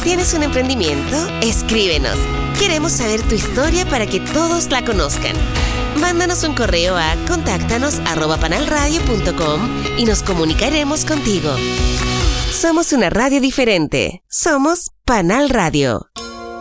tienes un emprendimiento, escríbenos. Queremos saber tu historia para que todos la conozcan. Mándanos un correo a contáctanos@panalradio.com y nos comunicaremos contigo. Somos una radio diferente. Somos Panal Radio.